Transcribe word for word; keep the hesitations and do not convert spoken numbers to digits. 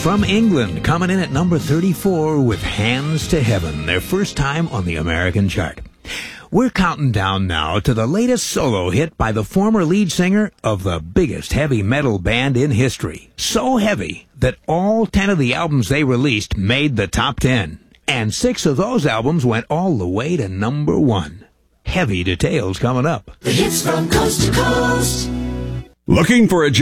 from England, coming in at number thirty-four with Hands to Heaven, their first time on the American chart. We're counting down now to the latest solo hit by the former lead singer of the biggest heavy metal band in history. So heavy that all ten of the albums they released made the top ten. And six of those albums went all the way to number one. Heavy details coming up. The hits from coast to coast. Looking for a job?